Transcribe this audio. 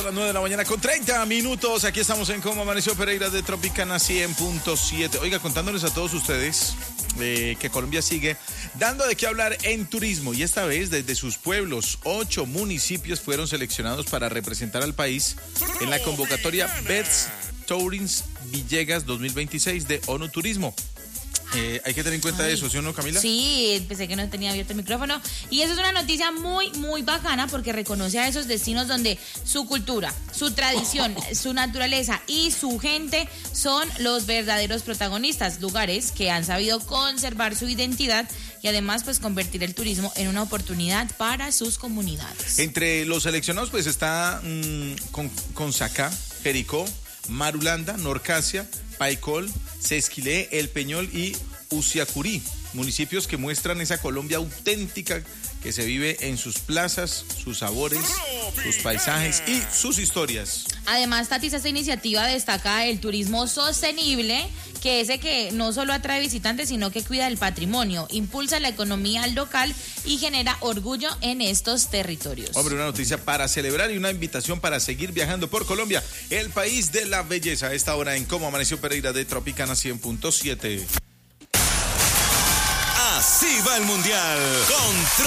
las 9 de la mañana con 30 minutos. Aquí estamos en Cómo Amaneció Pereira de Tropicana 100.7. Oiga, contándoles a todos ustedes que Colombia sigue dando de qué hablar en turismo. Y esta vez desde sus pueblos, 8 municipios fueron seleccionados para representar al país en la convocatoria Best Tourings Villegas 2026 de ONU Turismo. Hay que tener en cuenta eso, ¿sí o no, Camila? Sí, pensé que no tenía abierto el micrófono. Y eso es una noticia muy, muy bacana porque reconoce a esos destinos donde su cultura, su tradición, su naturaleza y su gente son los verdaderos protagonistas. Lugares que han sabido conservar su identidad y además pues convertir el turismo en una oportunidad para sus comunidades. Entre los seleccionados pues está Consacá, Jericó, Marulanda, Norcasia, Paicol, Sesquilé, El Peñol y Usiacurí, municipios que muestran esa Colombia auténtica que se vive en sus plazas, sus sabores, sus paisajes y sus historias. Además, Tatis, esta iniciativa destaca el turismo sostenible, que es el que no solo atrae visitantes, sino que cuida el patrimonio, impulsa la economía local y genera orgullo en estos territorios. Hombre, una noticia para celebrar y una invitación para seguir viajando por Colombia, el país de la belleza. A esta hora en Cómo Amaneció Pereira de Tropicana 100.7. Así va el Mundial con